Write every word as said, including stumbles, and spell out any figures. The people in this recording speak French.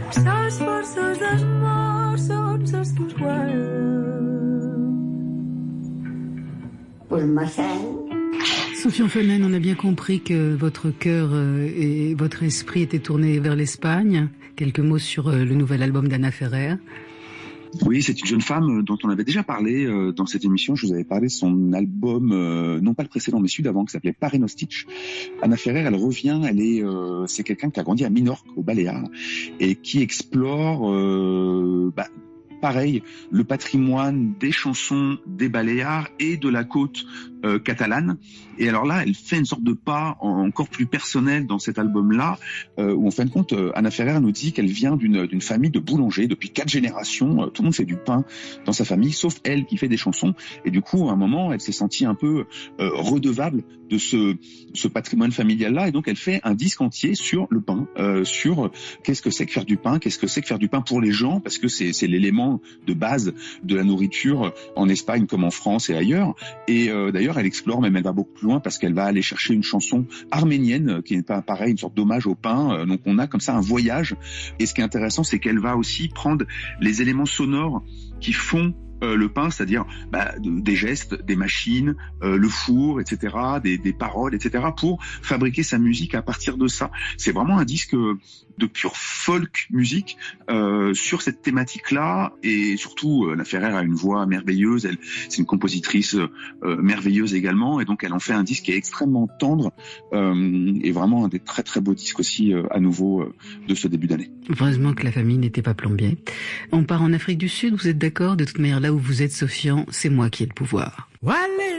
Les forces dels morts són les teus guardes. Pues ma sang. Sophie Onfelmen, on a bien compris que votre cœur et votre esprit étaient tournés vers l'Espagne. Quelques mots sur le nouvel album d'Anna Ferrer. Oui, c'est une jeune femme dont on avait déjà parlé euh, dans cette émission. Je vous avais parlé de son album, euh, non pas le précédent, mais celui d'avant, qui s'appelait Parenostich. Anna Ferrer, elle revient, elle est, euh, c'est quelqu'un qui a grandi à Minorque, aux Baléares, et qui explore, euh, bah, pareil, le patrimoine des chansons des Baléares et de la côte euh, catalane. Et alors là, elle fait une sorte de pas encore plus personnel dans cet album-là, euh, où en fin de compte, euh, Anna Ferrer nous dit qu'elle vient d'une d'une famille de boulangers depuis quatre générations. Euh, tout le monde fait du pain dans sa famille, sauf elle qui fait des chansons. Et du coup, à un moment, elle s'est sentie un peu euh, redevable de ce ce patrimoine familial-là, et donc elle fait un disque entier sur le pain, euh, sur euh, qu'est-ce que c'est que faire du pain, qu'est-ce que c'est que faire du pain pour les gens, parce que c'est c'est l'élément de base de la nourriture en Espagne comme en France et ailleurs. Et euh, d'ailleurs, elle explore, même elle va beaucoup plus loin, parce qu'elle va aller chercher une chanson arménienne qui est pas pareil, une sorte d'hommage au pain. Donc on a comme ça un voyage. Et ce qui est intéressant, c'est qu'elle va aussi prendre les éléments sonores qui font Euh, le pain, c'est-à-dire bah, de, des gestes, des machines, euh, le four, et cetera, des, des paroles, et cetera, pour fabriquer sa musique à partir de ça. C'est vraiment un disque de pure folk musique euh, sur cette thématique-là, et surtout, euh, la Ferrer a une voix merveilleuse. Elle, c'est une compositrice euh, merveilleuse également, et donc elle en fait un disque qui est extrêmement tendre euh, et vraiment un des très très beaux disques aussi euh, à nouveau euh, de ce début d'année. Heureusement que la famille n'était pas plombier. On part en Afrique du Sud, vous êtes d'accord? De toute manière, là où vous êtes, Sofian, c'est moi qui ai le pouvoir.